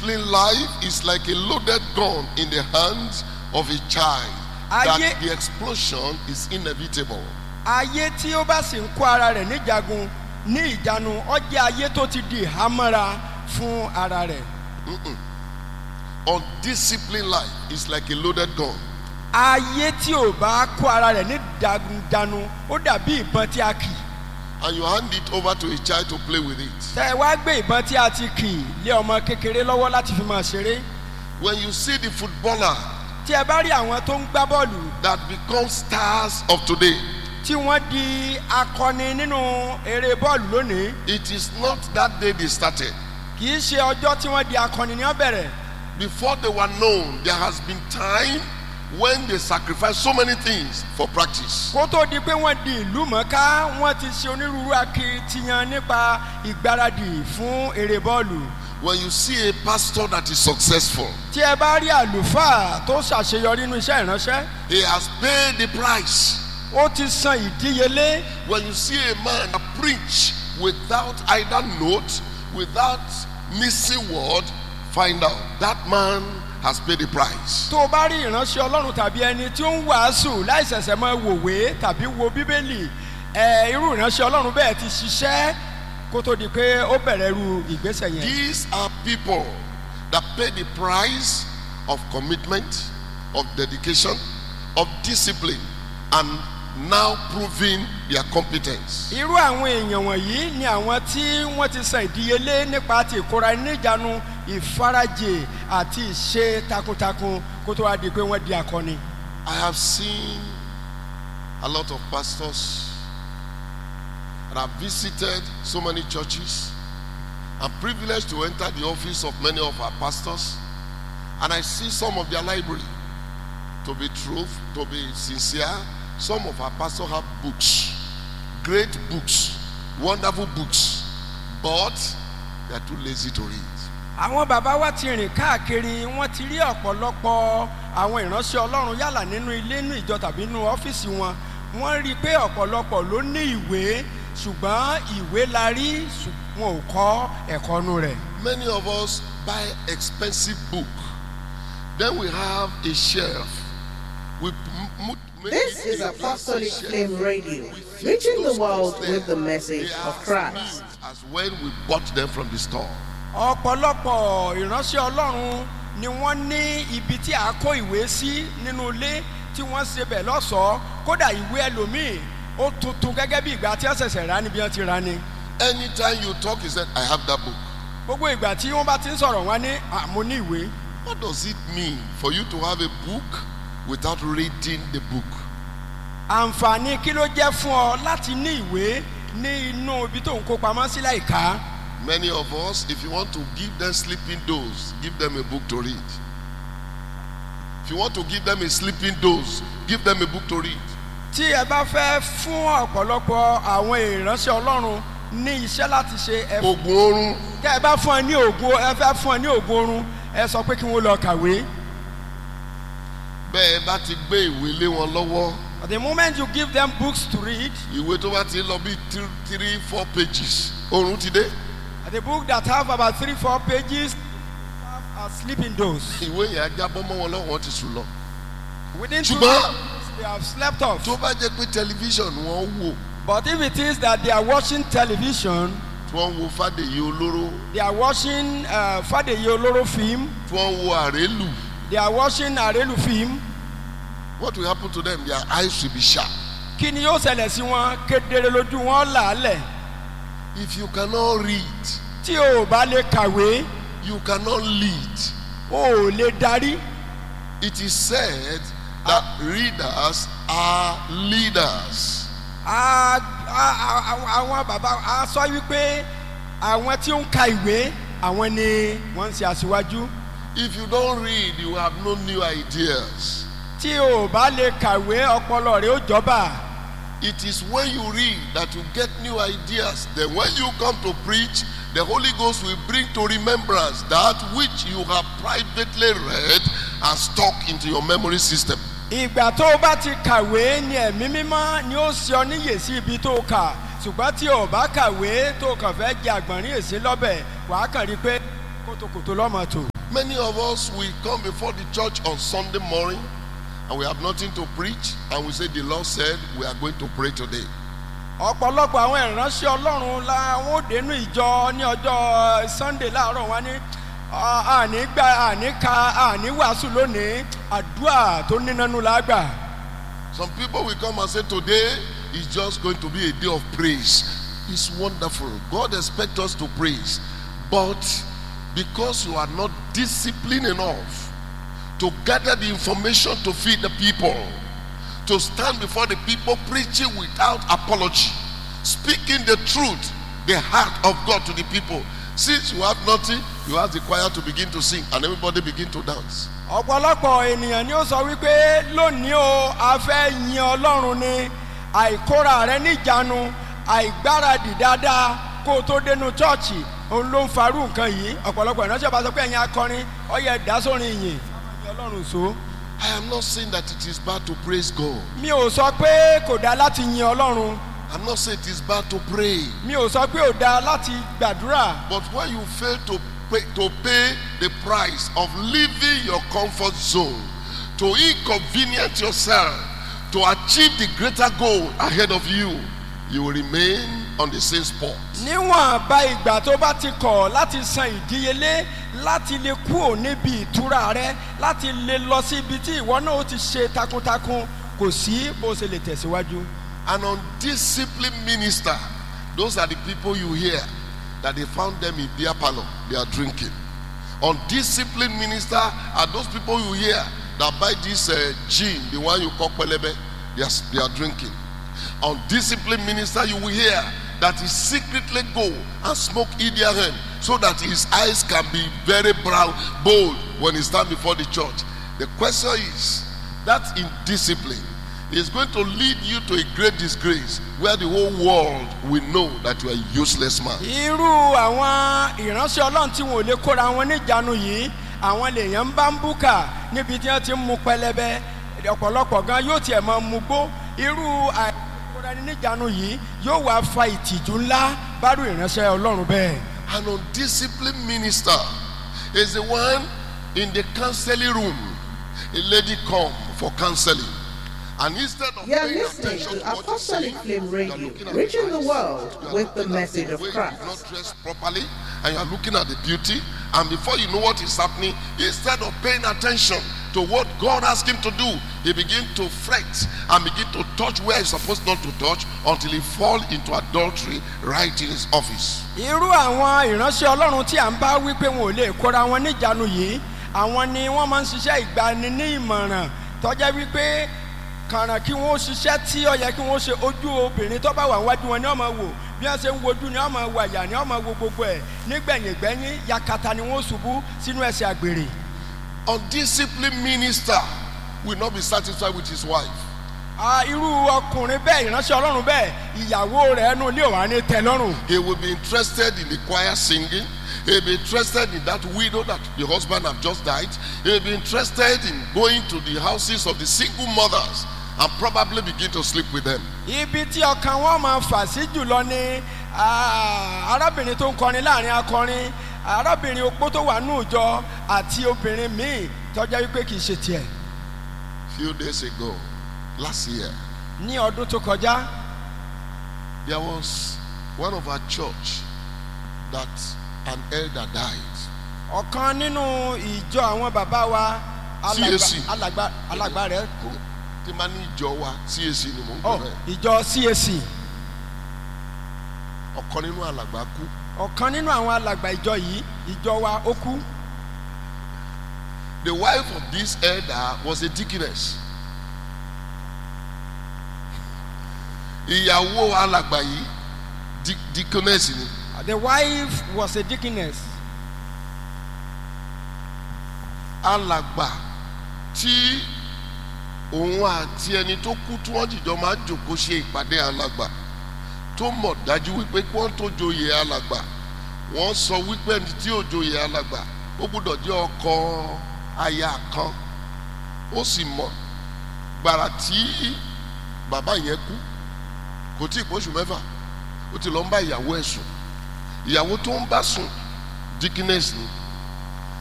Undisciplined life is like a loaded gun in the hands of a child. That the explosion is inevitable. Ayé tí ó bá sì ń kó ara rẹ̀ níjagun ní ìjánu ó jẹ́ ayé tó ti di ìhámọ́ra fún ara rẹ̀. Undisciplined life is like a loaded gun. Ayé tí ò bá kó ara rẹ̀ ní ìjánu ó dàbí ìbọn tí a kì. And you hand it over to a child to play with it. Tẹ́ wá gbé ìbọn tí a ti kì lé ọmọ kékeré lọ́wọ́ láti fi máa ṣeré. When you see the footballer Tí ẹ bá rí àwọn tó ń gbá bọ́ọ̀lù that become stars of today, tí wọ́n di akọni nínú eré bọ́ọ̀lù lónìí, it is not that day they started. kì í ṣe ọjọ́ tí wọ́n di akọni ní ó bẹ̀rẹ̀. Before they were known, there has been time when they sacrificed so many things for practice. Kó tó di pé wọ́n di ìlú mọ̀ọ́ká, wọ́n ti ṣe onírúurú akitiyan nípa ìgbáradì fún eré bọ́ọ̀lù. When you see a pastor that is successful, Tí ẹ bá rí àlùfáà tó ṣàṣeyọrí nínú iṣẹ́ ìránṣẹ́, he has paid the price. ó ti san ìdíyelé. When you see a man that preach without either note, without missing word, find out that man has paid the price. Tó o bá rí ìránṣẹ́ Ọlọ́run tàbí ẹni tí ó ń wàásù láìṣẹ̀ṣẹ̀ máa wòwe tàbí wo Bíbélì, irú ìránṣẹ́ Ọlọ́run bẹ́ẹ̀ ti ṣiṣẹ́ kó tó di pé ó bẹ̀rẹ̀ irú ìgbésẹ̀ yẹn. These are people that pay the price of commitment, of dedication, of discipline, and now proving their competence. Irú àwọn èèyàn wọ̀nyí ni àwọn tí wọ́n ti san ìdíyelé nípa ti ìkóra níjàánu, ìfarajì àti ìṣe takuntakun kó tó wá di pé wọ́n di akọni. I have seen a lot of pastors and I've visited so many churches. I'm privileged to enter the office of many of our pastors, and I see some of their library. To be true, to be sincere, some of our pastors have books, great books, wonderful books, but they are too lazy to read. Àwọn bàbá wa ti rìn káàkiri, wọ́n ti rí ọ̀pọ̀lọpọ̀ àwọn ìránṣẹ́ Ọlọ́run yálà nínú ilé, nínú ìjọ tàbí nínú ọ́fíìsì wọn. Wọ́n rí i pé ọ̀pọ̀lọpọ̀ ló ní ìwé, ṣùgbọ́n ìwé la rí, wọn ò kọ́ ẹ̀kọ́ nú rẹ̀. Many of us buy expensive book. Then we have a shelf. This is Apostolic Flame Radio, reaching the world with the message of Christ. As when we bought them from the store. Ọ̀pọ̀lọpọ̀ ìránṣẹ́ Ọlọ́run ni wọ́n ní ibi tí a kó ìwé sí nínú ilé tí wọ́n ṣe bẹ̀ lọ́ṣọ̀ọ́, kódà ìwé ẹlòmíì ó tuntun gẹ́gẹ́ bí ìgbà tí wọ́n ṣẹ̀ṣẹ̀ rà níbi wọ́n ti rà ni. Anytime you talk, he said, I have that book. Gbogbo ìgbà tí wọ́n bá ti ń sọ̀rọ̀ wọ́n ní mo ní ìwé. What does it mean for you to have a book without reading the book? Àǹfààní kí ló jẹ́ fún ọ láti ní ìwé ní inú ibi tó ń kó pamọ́ sí láìka? Many of us, if you want to give them sleeping dose, give them a book to read. If you want to give them a sleeping dose, give them a book to read. Tí ẹ bá fẹ́ fún ọ̀pọ̀lọpọ̀ àwọn ìránṣẹ́ Ọlọ́run ní iṣẹ́ láti ṣe ẹ̀fọ́. Ògùn oorun. Tẹ́ ẹ bá fún ẹ ní ògùn, ẹ fẹ́ fún ẹ ní ògùn oorun, ẹ sọ pé kí wọ́n lọ kàwé. Bẹ́ẹ̀ bá ti gbé ìwé lé wọn lọ́wọ́. The moment you give them books to read, ìwé tó bá ti lọ bí 3-4 pages, oorun ti dé. the book that have about 3-4 pages have a sleeping dose. Ìwé yẹn ajá bọ́ mọ́ wọn lọ́wọ́, wọn ti sùn lọ. Within 2 days, they have slept off. Tó bá jẹ́ pé tẹlifíṣàn wọ́n wò. But if it is that they are watching television, tí wọ́n wo Fádèyí Olóró. they are watching Fádèyí Olóró film. tí wọ́n wo Àrélù. They are watching Àrélù film. What will happen to them? Their eyes will be sharp. Kí ni yóò ṣẹlẹ̀ sí wọn? Kedere lójú wọn làálẹ̀. If you cannot read, tí o bá lè kàwé, you cannot lead. O ò lè darí. It is said that readers are leaders. Àwọn bàbá a sọ wípé àwọn tí ó ń ka ìwé àwọn ni wọ́n ń ṣe aṣíwájú. If you don't read, you have no new ideas. Tí o bá lè kàwé, ọpọlọ rẹ ó jọba. It is when you read that you get new ideas. Then when you come to preach, the Holy Ghost will bring to remembrance that which you have privately read and stuck into your memory system. Ìgbà tó o bá ti kàwé ni ẹ̀mí mímọ́ ni ó ṣe ọ níyè sí ibi tó o kà. Ṣùgbọ́n tí o bá kàwé tó o kàn fẹ́ jẹ àgbọ̀nrín èsì lọ́bẹ̀, wàá kàn rí pé kòtòkòtò lọ́mọ tò. Many of us, we come before the church on Sunday morning and we have nothing to preach, and we say the Lord said we are going to pray today. ọ̀pọ̀lọpọ̀ àwọn ìránṣẹ́ ọlọ́run làwọn ò dénú ìjọ ní ọjọ́ Sunday láàárọ̀ wọn ní àní wàásù lónìí àdúrà tó nínánú lágbà. Some people will come and say today is just going to be a day of praise. It's wonderful. God expects us to praise. But because you are not disciplined enough to gather the information to feed the people, to stand before the people preaching without apology, speaking the truth, the heart of God to the people. Since you have nothing, you ask the choir to begin to sing and everybody begin to dance. ọ̀pọ̀lọpọ̀ ènìyàn ni ó sọ wípé lónìí o a fẹ́ yin Ọlọ́run ni àìkóra rẹ níjànú àìgbáradì dáadáa kó o tó dénú chọ́ọ̀chì òun ló ń farú nǹkan yìí. ọ̀pọ̀lọpọ̀ ìránṣẹ́ bá sọ pé ẹ̀yin akọrin ó yẹ dá sórin ìyìn Ọlọ́run so. I am not saying that it is bad to praise God. mi ò sọ pé kò dáa láti yin Ọlọ́run. I'm not saying it is bad to pray. mi ò sọ pé ò dáa láti gbàdúrà. But when you fail to pay the price of leaving your comfort zone, to inconvenience yourself, to achieve the greater goal ahead of you, you will remain on the same spot. níwọ̀n bá ìgbà tó bá ti kọ̀ láti san ìdíyelé láti lè kúrò níbi ìtura rẹ láti lè lọ sí ibi tí ìwọ náà ó ti ṣe takuntakun kò sí bó ṣe lè tẹ̀síwájú. An undisciplined minister, those are the people you hear that they found them in beer parlor, they are drinking. Undisciplined minister are those people you hear that buy this gin, the one you call pelebe, they are drinking. Undisciplined minister you will hear that he secretly go and smoke Idiaren so that his eyes can be very bold when he stand before the church. The question is, that indiscipline is going to lead you to a great disgrace where the whole world will know that you are a useless man. irú àwọn ìránṣẹ́ Ọlọ́run tí wọn ò lè kóra wọn níjànú yìí àwọn lèèyàn ń bá ń búkà níbi tí wọ́n ti ń mu pẹlẹbẹ ọ̀pọ̀lọpọ̀ gan yóò tiẹ̀ máa mu gbó. irú àìkóra ẹni níjànú yìí yóò wá fa ìtìjú ńlá bárú ìránṣẹ́ Ọlọ́run bẹ́ẹ̀. An undisciplined minister is the one in the counseling room. A lady come for counseling. And instead of You are paying listening attention to what you're Apostolic saying, Flame you are Radio, looking at reaching the eyes. world You are with the looking at message the of way Christ. you are not dressed properly, and you are looking at the beauty, and before you know what is happening, instead of paying attention to what God asked him to do, he begin to fret and begin to touch where he's supposed not to touch until he fall into adultery right in his office. irú àwọn ìránṣẹ́ Ọlọ́run tí à ń bá wí pé wọn ò lè kóra wọn níjànú yìí àwọn ni wọ́n máa ń ṣiṣẹ́ ìgbani ní ìmọ̀ràn tó jẹ́ wípé kàràn kí wọ́n ṣiṣẹ́ tí ó yẹ kí wọ́n ṣe ojú obìnrin tó bá wà wájú wọn ni wọ́n máa wò bí wọ́n ṣe ń wojú ni wọ́n máa wò àyà ni wọ́n máa wo gbogbo ẹ̀ nígbẹ̀yìngbẹ́yìn yakata ni wọ́n ṣubú sínú ẹ̀ṣẹ̀ àgbèrè. Undisciplined minister will not be satisfied with his wife. irú ọkùnrin bẹ́ẹ̀ ìránṣẹ́ Ọlọ́run bẹ́ẹ̀ ìyàwó rẹ̀ ẹnu ilé òwà ní tẹ́lọ́rùn. He will be interested in the choir singing. He will be interested in that widow that the husband have just died. He will be interested in going to the houses of the single mothers and probably begin to sleep with them. ibi tí ọkàn wọn máa fà sí jùlọ ni arábìnrin tó ń kọrin láàrin akọrin arábìnrin opó tó wà ní ìjọ àti obìnrin míì tó jẹ́ wípé kì í ṣe tiẹ̀. Few days ago, last year, ní ọdún tó kọjá there was one of our church that an elder died. ọ̀kan nínú ìjọ àwọn bàbá wa CAC. alàgbà rẹ̀ kú. Tí máa ní ìjọ wa CAC ni mò ń gbọ́ bẹ́ẹ̀. ìjọ CAC. Ọ̀kan nínú alàgbà kú. ọ̀kan nínú àwọn alàgbà ìjọ yìí ìjọ wa ó kú. The wife of this elder was a deaconess. Ìyàwó alàgbà yìí deaconess ni. The wife was a deaconess. Alàgbà tí òun àti ẹni tó kú tí wọ́n jìjọ máa jòkó ṣe ìpàdé alàgbà tó mọ̀ dájú wípé kí wọ́n tó joyè alàgbà wọ́n sọ wípé ẹni tí ò joyè alàgbà ó gbọ́dọ̀ jẹ́ ọkọ aya kan ó sì mọ̀ gbàrà tí bàbá yẹn kú kò tí ì pọ́ṣù mẹ́fà ó ti lọ ń bá ìyàwó ẹ̀ sùn ìyàwó tó ń bá sùn deaconess ni